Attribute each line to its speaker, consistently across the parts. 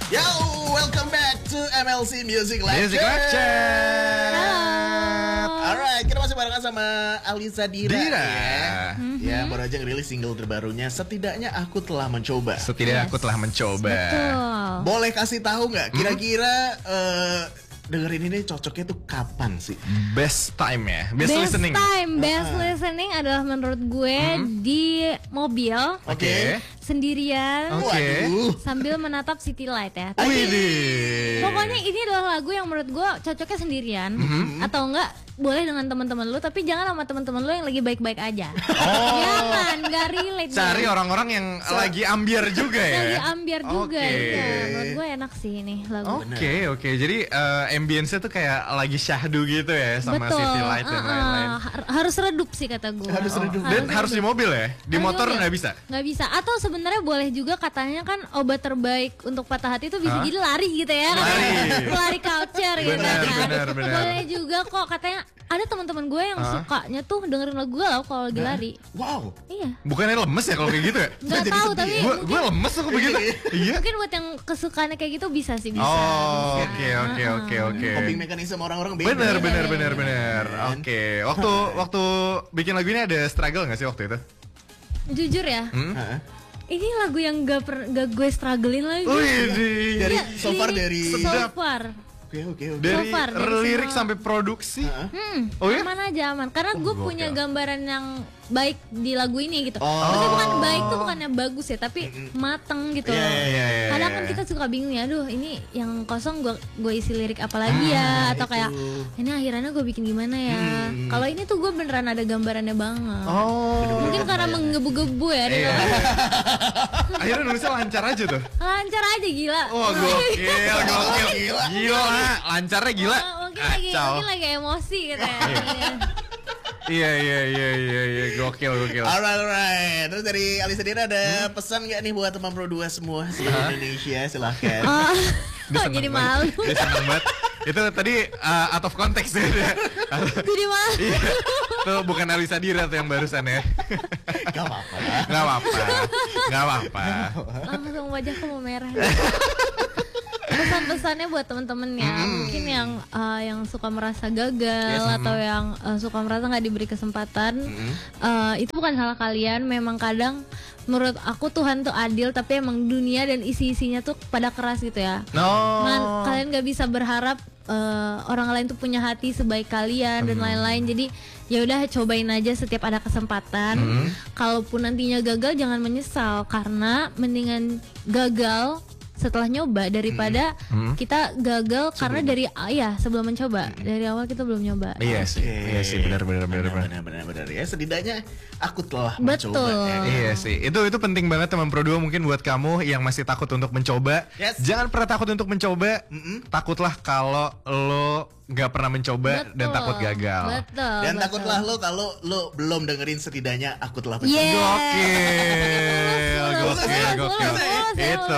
Speaker 1: Yo, welcome back to MLC Music Lecture.
Speaker 2: Music Lecture.
Speaker 1: Alright, kita masih barengan sama Alisa Dira.
Speaker 2: Ya.
Speaker 1: Ya, baru aja ngerilis single terbarunya. Setidaknya aku telah mencoba.
Speaker 2: Setidaknya aku telah mencoba.
Speaker 3: Betul.
Speaker 1: Boleh kasih tahu nggak? Kira-kira dengerin ini cocoknya tuh kapan sih?
Speaker 2: Best time ya, best listening.
Speaker 3: Best listening adalah menurut gue di mobil
Speaker 1: Oke.
Speaker 3: sendirian
Speaker 2: Oke.
Speaker 1: Waduh.
Speaker 3: sambil menatap city light ya.
Speaker 2: Widih.
Speaker 3: Pokoknya ini adalah lagu yang menurut gue cocoknya sendirian atau enggak boleh dengan teman-teman lu, tapi jangan sama teman-teman lu yang lagi baik-baik aja. Jangan, nggak relate.
Speaker 2: Cari orang-orang yang lagi ambiar juga ya.
Speaker 3: Lagi ambiar juga.
Speaker 2: Oke.
Speaker 3: Iya, menurut gue enak sih ini lagu.
Speaker 2: Oke. Jadi ambience-nya tuh kayak lagi syahdu gitu ya sama
Speaker 3: Betul.
Speaker 2: city light dan lain-lain.
Speaker 3: Harus redup sih kata gue.
Speaker 1: Harus redup.
Speaker 2: Dan harus di mobil ya. Di motor nggak bisa.
Speaker 3: Nggak bisa. Atau sebenarnya boleh juga, katanya kan obat terbaik untuk patah hati itu bisa jadi lari gitu ya. Lari culture gitu kan.
Speaker 2: Benar.
Speaker 3: Boleh juga kok, katanya ada teman-teman gue yang sukanya tuh dengerin lagu galau kalau lagi lari.
Speaker 1: Wow.
Speaker 3: Iya.
Speaker 2: Bukannya lemes ya kalau kayak gitu ya?
Speaker 3: Nggak tahu tapi
Speaker 2: Gue lemes aku begitu. Iya.
Speaker 3: mungkin buat yang kesukaannya kayak gitu bisa sih, bisa.
Speaker 2: Oh,
Speaker 3: bisa.
Speaker 2: oke.
Speaker 1: Coping mekanisme orang-orang beda.
Speaker 2: Bener. Oke. Waktu bikin lagu ini ada struggle nggak sih waktu itu?
Speaker 3: Jujur ya,
Speaker 1: Heeh.
Speaker 3: ini lagu yang gak gue strugglein lagi.
Speaker 2: Wih,
Speaker 1: Dari
Speaker 3: Iya,
Speaker 1: so far dari
Speaker 3: so far.
Speaker 1: Oke.
Speaker 2: dari
Speaker 3: so far, dari
Speaker 2: lirik
Speaker 3: semua.
Speaker 2: sampai produksi. Oh ya?
Speaker 3: Aman aja, aman. Karena gue punya gambaran yang baik di lagu ini gitu.
Speaker 1: Oh.
Speaker 3: Maksudnya bukan baik tuh bukannya bagus ya, tapi mateng gitu.
Speaker 2: Iya.
Speaker 3: Kadang kan kita suka bingung ya, aduh ini yang kosong gue isi lirik apa lagi ya, atau kayak ini akhirannya gue bikin gimana ya. Kalau ini tuh gue beneran ada gambarannya banget.
Speaker 2: Oh.
Speaker 3: Mungkin karena menggebu-gebu ya.
Speaker 2: Iya. Akhirnya nulisnya lancar aja tuh.
Speaker 3: Lancar aja, gila.
Speaker 2: Wah, gokil. Gila, lancarnya gila.
Speaker 3: Mungkin lagi emosi gitu ya.
Speaker 2: Iya, gokil.
Speaker 1: Alright. Terus dari Alisa Dira ada pesan nggak nih buat teman Pro 2 semua seluruh Indonesia? Silahkan.
Speaker 3: Oh, jadi malu.
Speaker 2: Dia seneng banget. Itu tadi out of context ya.
Speaker 3: Jadi malu.
Speaker 2: Iya. Tuh bukan Alisa Dira tuh yang barusan ya.
Speaker 1: Gak apa-apa.
Speaker 2: Gak apa-apa.
Speaker 3: Langsung wajahku mau merah. Pesan-pesannya buat temen-temen ya, mungkin yang suka merasa gagal atau yang suka merasa nggak diberi kesempatan, itu bukan salah kalian. Memang kadang menurut aku Tuhan tuh adil, tapi emang dunia dan isi-isinya tuh pada keras gitu ya.
Speaker 2: No.
Speaker 3: Kalian nggak bisa berharap orang lain tuh punya hati sebaik kalian dan lain-lain. Jadi ya udah, cobain aja setiap ada kesempatan. Kalaupun nantinya gagal jangan menyesal, karena mendingan gagal setelah nyoba daripada kita gagal karena dari sebelum mencoba. Dari awal kita belum nyoba.
Speaker 2: Iya sih, benar.
Speaker 1: Ya, setidaknya aku telah
Speaker 3: Betul.
Speaker 1: mencoba.
Speaker 2: Iya sih, itu penting banget teman Pro 2. Mungkin buat kamu yang masih takut untuk mencoba,
Speaker 1: Yes.
Speaker 2: jangan pernah takut untuk mencoba. Takutlah kalau lo nggak pernah mencoba dan takut gagal.
Speaker 3: Betul.
Speaker 1: Dan takutlah lo kalau lo belum dengerin setidaknya aku telah mencoba.
Speaker 3: Yeah.
Speaker 2: Gokil. Itu.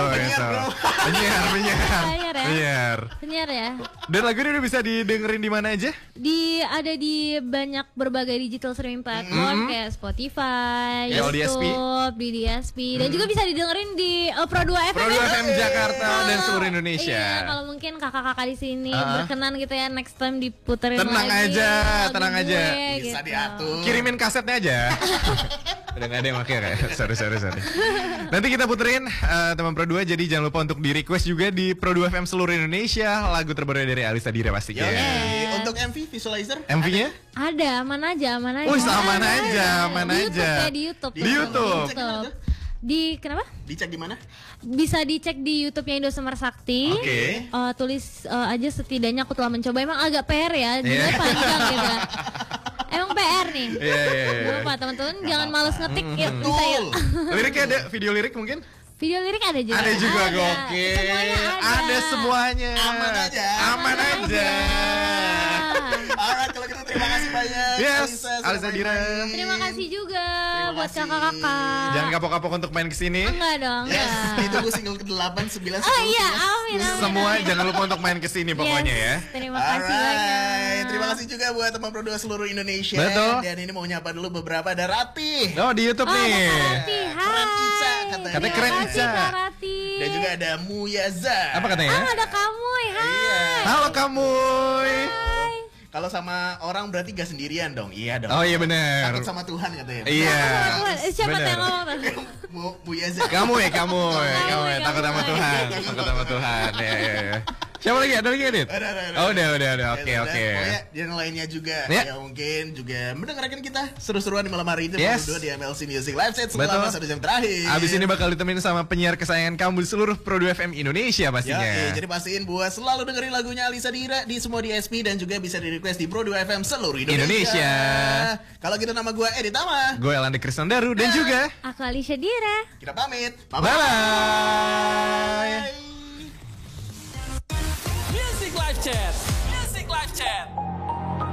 Speaker 3: Penyiar ya.
Speaker 2: Dan lagu ini udah bisa didengerin di mana aja?
Speaker 3: Ada di banyak berbagai digital streaming platform kayak Spotify,
Speaker 2: Ya,
Speaker 3: YouTube, di DSP, dan juga bisa didengerin di Pro 2 FM.
Speaker 2: Pro 2 FM Jakarta dan seluruh Indonesia.
Speaker 3: Iya, kalau mungkin kakak-kakak di sini berkenan gitu ya, next time diputerin
Speaker 2: Tenang
Speaker 3: lagi.
Speaker 2: aja.
Speaker 1: Bisa diatur.
Speaker 2: Kirimin kasetnya aja. Udah gak ada yang pakai kayak. Sorry. Nanti kita puterin teman Pro 2. Jadi jangan lupa untuk di request juga di Pro 2 FM seluruh Indonesia lagu terbaru dari Alisa Dira pastinya.
Speaker 1: Untuk MV visualizer
Speaker 2: MV-nya?
Speaker 3: Ada, aman aja.
Speaker 2: Aman aja.
Speaker 3: Di YouTube.
Speaker 2: Di YouTube.
Speaker 3: Kenapa?
Speaker 1: Dicek di mana?
Speaker 3: Bisa dicek di YouTube-nya Indo Semar Sakti.
Speaker 1: Oke.
Speaker 3: Tulis aja setidaknya aku telah mencoba. Emang agak PR ya, judulnya panjang gitu. Emang PR nih.
Speaker 2: Iya.
Speaker 3: Lupa teman-teman, jangan males ngetik ya, bisa ya.
Speaker 2: Liriknya ada, video lirik mungkin?
Speaker 3: Video lirik ada juga.
Speaker 2: Ada juga, gokil.
Speaker 3: Semuanya ada.
Speaker 2: Ada semuanya.
Speaker 1: Aman aja. Alright, kalau gitu terima kasih banyak.
Speaker 2: Yes, Alisa Dira.
Speaker 3: Terima kasih juga buat kakak-kakak.
Speaker 2: Jangan kapok-kapok untuk main kesini.
Speaker 3: Enggak dong.
Speaker 1: Yes, ditunggu single ke-8, 9, 10.
Speaker 3: Oh iya, amin.
Speaker 2: Semua jangan lupa untuk main kesini pokoknya ya.
Speaker 3: Terima kasih banyak.
Speaker 1: Terima kasih juga buat teman Pro 2 seluruh Indonesia.
Speaker 2: Betul.
Speaker 1: Dan ini mau nyapa dulu beberapa, ada Rati.
Speaker 2: Oh, di YouTube nih.
Speaker 3: Rati, hai.
Speaker 1: Keren Ica katanya.
Speaker 2: Katanya keren
Speaker 3: Terima kasih
Speaker 2: Ica.
Speaker 3: Kak Rati.
Speaker 1: Dan juga ada Muyaza.
Speaker 2: Apa katanya?
Speaker 3: Ada kamu, hai.
Speaker 1: Iya.
Speaker 2: Halo kamu.
Speaker 3: Hai.
Speaker 1: Kalau sama orang berarti gak sendirian dong. Iya dong.
Speaker 2: Oh iya benar.
Speaker 1: Takut sama Tuhan katanya.
Speaker 2: Iya.
Speaker 3: Siapa
Speaker 2: bener.
Speaker 3: yang ngomong tuh?
Speaker 1: Muyaza.
Speaker 2: Kamu ya takut sama Tuhan, takut sama Tuhan. Ya. Siapa lagi? Ada lagi Adit?
Speaker 1: Ada.
Speaker 2: Oh, udah. Oke.
Speaker 1: Pokoknya yang lainnya juga
Speaker 2: Ya.
Speaker 1: yang mungkin juga mendengarkan kita seru-seruan di malam hari ini
Speaker 2: Yes.
Speaker 1: berdua di MLC Music Live Set selama 1 jam terakhir.
Speaker 2: Abis ini bakal ditemenin sama penyiar kesayangan kamu di seluruh Pro 2 FM Indonesia pastinya.
Speaker 1: Ya, jadi pastiin buat selalu dengerin lagunya Alisa Dira di semua DSP dan juga bisa di request di Pro 2 FM seluruh Indonesia. Kalau gitu nama gue Edi Tama.
Speaker 2: Gue Elanda Krisnandaru dan juga
Speaker 3: Aku Alicia Dira.
Speaker 1: Kita pamit.
Speaker 2: bye.
Speaker 4: Music Live Chat. Music Live Chat.